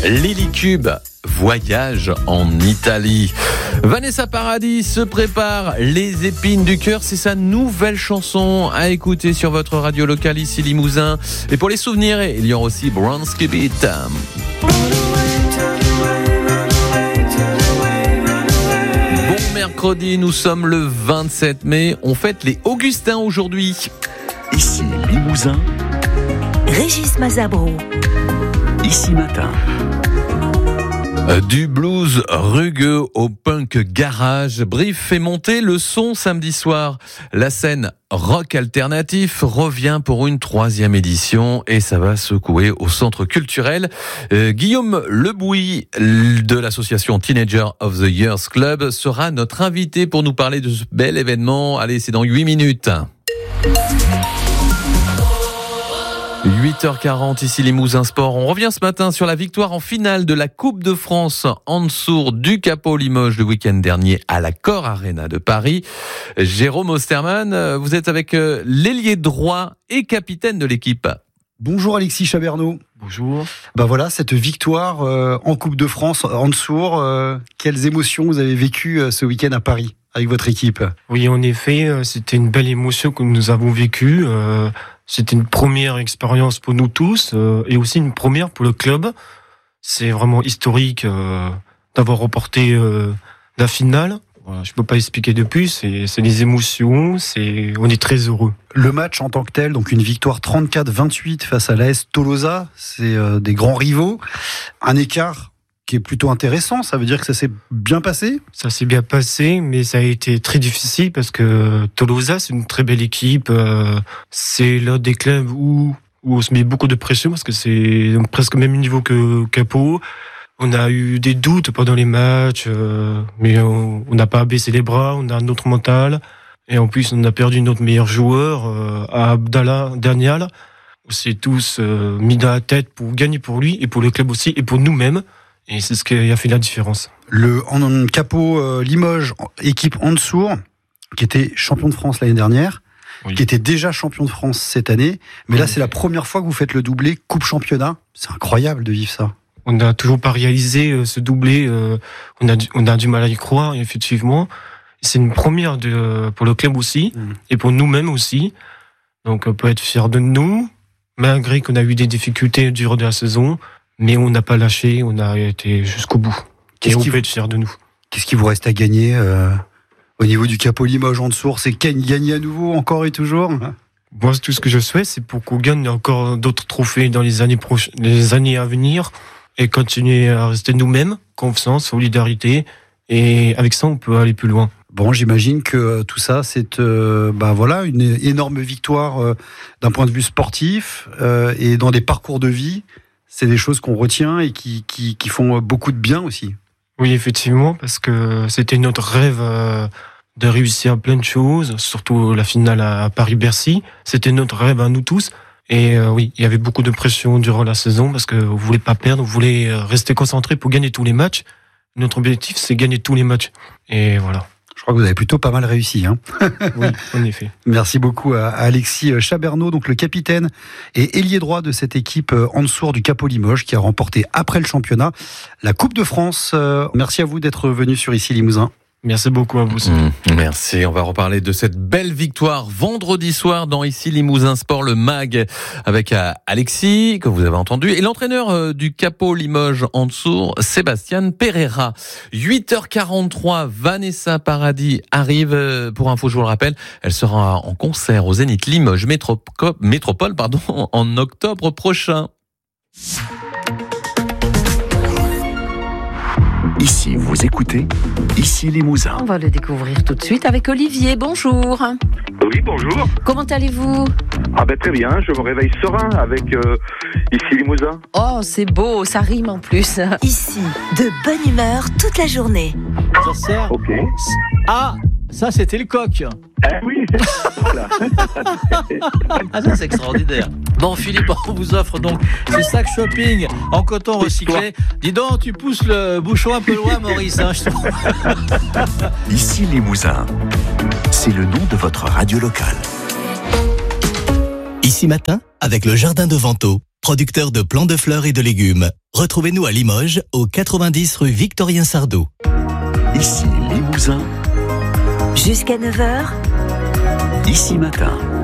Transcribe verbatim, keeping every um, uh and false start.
Lily Cube, voyage en Italie. Vanessa Paradis se prépare, Les épines du cœur, c'est sa nouvelle chanson à écouter sur votre radio locale ici Limousin. Et pour les souvenirs, il y aura aussi Bronski Beat. Bon mercredi, nous sommes le vingt-sept mai, on fête les Augustins aujourd'hui. Ici Limousin, Régis Mazabro. Ici Matin. Du blues rugueux au punk garage, Brief fait monter le son samedi soir. La scène rock alternatif revient pour une troisième édition et ça va secouer au centre culturel. Euh, Guillaume Lebouy de l'association Teenager of the Years Club sera notre invité pour nous parler de ce bel événement. Allez, c'est dans huit minutes. huit heures quarante, ici Limousin Sport. On revient ce matin sur la victoire en finale de la Coupe de France en dessous du Capo Limoges le week-end dernier à la Cor Arena de Paris. Jérôme Osterman, vous êtes avec l'ailier droit et capitaine de l'équipe. Bonjour Alexis Chabernaud. Bonjour. Ben voilà, cette victoire euh, en Coupe de France en dessous, euh, quelles émotions vous avez vécues euh, ce week-end à Paris avec votre équipe? Oui, en effet, c'était une belle émotion que nous avons vécue. Euh, C'était une première expérience pour nous tous euh, et aussi une première pour le club. C'est vraiment historique euh, d'avoir remporté euh, la finale. Voilà, je peux pas expliquer de plus. C'est, c'est les émotions. C'est, on est très heureux. Le match en tant que tel, donc une victoire trente-quatre vingt-huit face à l'A S Tolosa, c'est euh, des grands rivaux. Un écart qui est plutôt intéressant. Ça veut dire que ça s'est bien passé? Ça s'est bien passé, mais ça a été très difficile parce que Tolosa, c'est une très belle équipe. Euh, c'est l'un des clubs où, où on se met beaucoup de pression parce que c'est presque le même niveau que Capo. On a eu des doutes pendant les matchs, euh, mais on n'a pas baissé les bras, on a un autre mental. Et en plus, on a perdu notre meilleur joueur, euh, à Abdallah Daniel. On s'est tous euh, mis dans la tête pour gagner pour lui et pour le club aussi et pour nous-mêmes. Et c'est ce qui a fait la différence. Le en, Capo euh, Limoges, équipe Ansour, qui était champion de France l'année dernière, oui. Qui était déjà champion de France cette année. Mais oui. Là, c'est la première fois que vous faites le doublé Coupe Championnat. C'est incroyable de vivre ça. On n'a toujours pas réalisé euh, ce doublé. Euh, on, a du, on a du mal à y croire, effectivement. C'est une première de, pour le club aussi, mmh. et pour nous-mêmes aussi. Donc, on peut être fiers de nous, malgré qu'on a eu des difficultés durant la saison. Mais on n'a pas lâché, on a été jusqu'au bout. Qu'est-ce et on qui peut être fiers de nous. Qu'est-ce qu'il vous reste à gagner euh, au niveau du Capo Limoges en dessous? C'est gagner à nouveau, encore et toujours? Moi, tout ce que je souhaite, c'est pour qu'on gagne encore d'autres trophées dans les années prochaines, les années à venir, et continuer à rester nous-mêmes, confiance, solidarité, et avec ça, on peut aller plus loin. Bon, j'imagine que tout ça, c'est euh, bah voilà, une énorme victoire euh, d'un point de vue sportif euh, et dans des parcours de vie. C'est des choses qu'on retient et qui, qui, qui font beaucoup de bien aussi. Oui, effectivement, parce que c'était notre rêve euh, de réussir plein de choses, surtout la finale à Paris-Bercy. C'était notre rêve à nous tous. Et euh, oui, il y avait beaucoup de pression durant la saison parce qu'on ne voulait pas perdre, on voulait rester concentré pour gagner tous les matchs. Notre objectif, c'est gagner tous les matchs. Et voilà. Je crois que vous avez plutôt pas mal réussi. Hein. Oui, en effet. Merci beaucoup à Alexis Chabernaud, donc le capitaine et ailier droit de cette équipe en dessous du Capo Limoges qui a remporté après le championnat la Coupe de France. Merci à vous d'être venu sur Ici Limousin. Merci beaucoup à vous aussi. Mmh, merci. On va reparler de cette belle victoire vendredi soir dans Ici Limousin Sport, le mag, avec Alexis, que vous avez entendu, et l'entraîneur du Capo Limoges en dessous, Sébastien Pereira. huit heures quarante-trois, Vanessa Paradis arrive. Pour info, je vous le rappelle, elle sera en concert au Zénith Limoges Métropole, Métropole pardon, en octobre prochain. Ici, vous écoutez Ici Limousin. On va le découvrir tout de suite avec Olivier. Bonjour. Oui, bonjour. Comment allez-vous? Ah ben très bien, je me réveille serein avec euh, Ici Limousin. Oh, c'est beau, ça rime en plus. Ici, de bonne humeur toute la journée. Ça sert. Ok. Ah, ça c'était le coq. Eh oui. Voilà. Ah, ça c'est extraordinaire. Bon, Philippe, on vous offre donc ce sac shopping en coton recyclé. Dis donc, tu pousses le bouchon un peu loin, Maurice. Hein, je te... Ici Limousin, c'est le nom de votre radio locale. Ici Matin, avec le Jardin de Vento. producteur de plants de fleurs et de légumes. Retrouvez-nous à Limoges, au quatre-vingt-dix rue Victorien Sardou. Ici Limousin. Jusqu'à neuf heures. Ici Matin.